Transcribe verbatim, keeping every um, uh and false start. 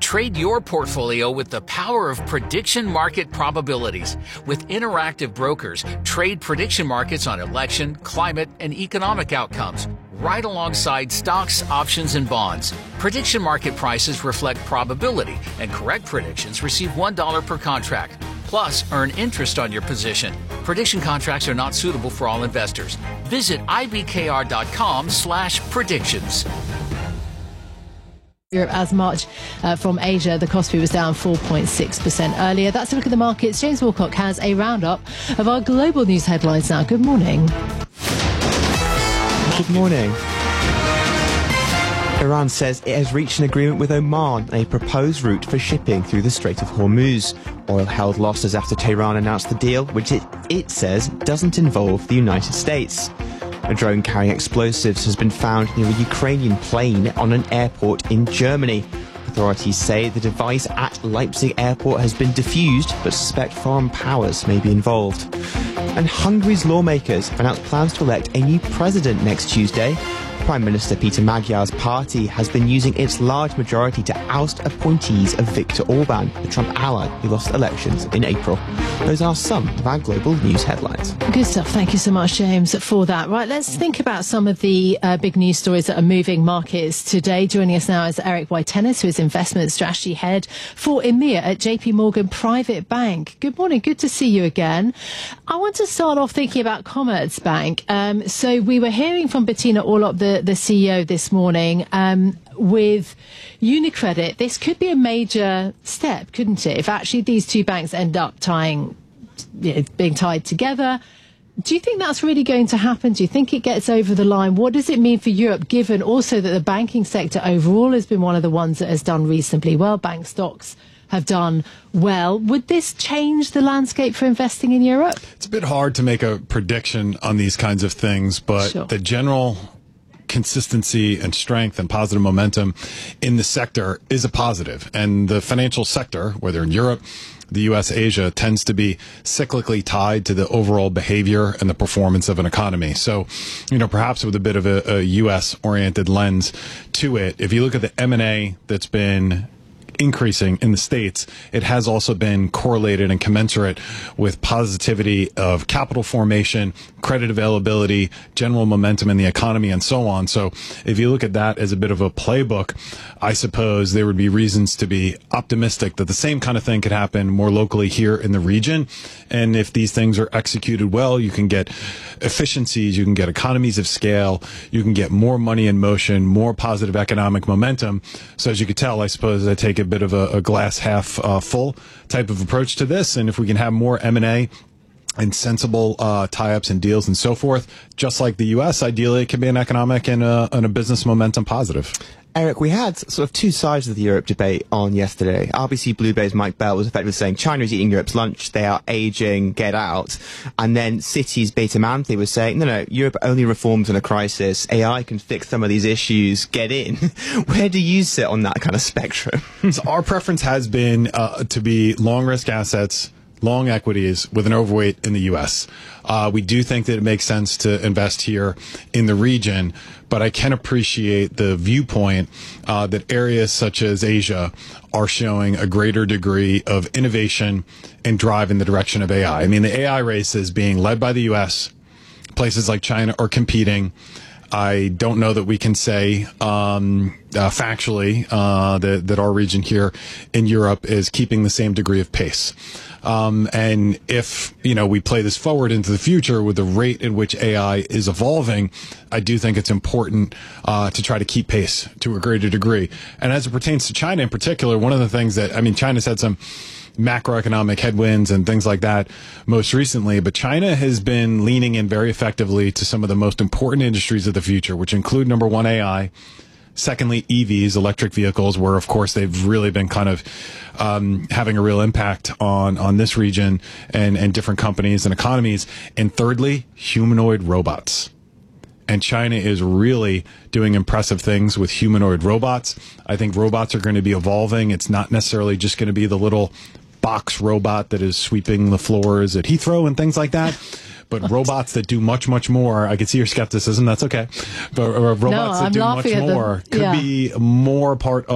Trade your portfolio with the power of prediction market probabilities. With Interactive Brokers, trade prediction markets on election, climate, and economic outcomes, right alongside stocks, options, and bonds. Prediction market prices reflect probability, and correct predictions receive one dollar per contract. Plus, earn interest on your position. Prediction contracts are not suitable for all investors. Visit ibkr.com slash predictions. Europe as much uh, from Asia. The Kospi was down four point six percent earlier. That's a look at the markets. James Wilcock has a roundup of our global news headlines now. Good morning. Good morning. Iran says it has reached an agreement with Oman, a proposed route for shipping through the Strait of Hormuz. Oil held losses after Tehran announced the deal, which it, it says doesn't involve the United States. A drone carrying explosives has been found near a Ukrainian plane on an airport in Germany. Authorities say the device at Leipzig airport has been defused, but suspect foreign powers may be involved. And Hungary's lawmakers have announced plans to elect a new president next Tuesday. Prime Minister Peter Magyar's party has been using its large majority to oust appointees of Viktor Orban, the Trump ally who lost elections in April. Those are some of our global news headlines. Good stuff. Thank you so much, James, for that. Right, let's think about some of the uh, big news stories that are moving markets today. Joining us now is Eric White-Tennis, who is Investment Strategy Head for EMEA at J P Morgan Private Bank. Good morning. Good to see you again. I want to start off thinking about Commerzbank. Um, so we were hearing from Bettina Orlopp, the, the C E O, this morning, um, with UniCredit. This could be a major step, couldn't it? If actually these two banks end up tying, you know, being tied together. Do you think that's really going to happen? Do you think it gets over the line? What does it mean for Europe, given also that the banking sector overall has been one of the ones that has done reasonably well? Bank stocks have done well. Would this change the landscape for investing in Europe? It's a bit hard to make a prediction on these kinds of things, but Sure. the general consistency and strength and positive momentum in the sector is a positive. And the financial sector, whether in Europe, the U S, Asia, tends to be cyclically tied to the overall behavior and the performance of an economy. So, you know, perhaps with a bit of a, a U S-oriented lens to it, if you look at the M and A that's been increasing in the States, it has also been correlated and commensurate with positivity of capital formation, credit availability, general momentum in the economy, and so on. So if you look at that as a bit of a playbook, I suppose there would be reasons to be optimistic that the same kind of thing could happen more locally here in the region. And if these things are executed well, you can get efficiencies, you can get economies of scale, you can get more money in motion, more positive economic momentum. So as you could tell, I suppose I take a bit of a, a glass half uh, full type of approach to this. And if we can have more M and A and sensible uh, tie-ups and deals and so forth, just like the U S, ideally it can be an economic and a, and a business momentum positive. Eric, we had sort of two sides of the Europe debate on yesterday. R B C Blue Bay's Mike Bell was effectively saying China is eating Europe's lunch, they are aging, get out. And then Citi's Beta Manthey was saying, no, no, Europe only reforms in a crisis. A I can fix some of these issues, get in. Where do you sit on that kind of spectrum? So our preference has been uh, to be long risk assets, long equities with an overweight in the U S. Uh, we do think that it makes sense to invest here in the region, but I can appreciate the viewpoint uh, that areas such as Asia are showing a greater degree of innovation and drive in the direction of A I. I mean, the A I race is being led by the U S. Places like China are competing. I don't know that we can say um, uh, factually uh, that, that our region here in Europe is keeping the same degree of pace. Um, and if, you know, we play this forward into the future with the rate in which A I is evolving, I do think it's important uh, to try to keep pace to a greater degree. And as it pertains to China in particular, one of the things that, I mean, China's had some macroeconomic headwinds and things like that most recently, but China has been leaning in very effectively to some of the most important industries of the future, which include, number one, A I. Secondly, E Vs, electric vehicles, where, of course, they've really been kind of um, having a real impact on, on this region and, and different companies and economies. And thirdly, humanoid robots. And China is really doing impressive things with humanoid robots. I think robots are going to be evolving. It's not necessarily just going to be the little box robot that is sweeping the floors at Heathrow and things like that. But robots that do much, much more. I can see your skepticism. That's okay. But uh, robots no, that I'm do much more yeah. could be more part of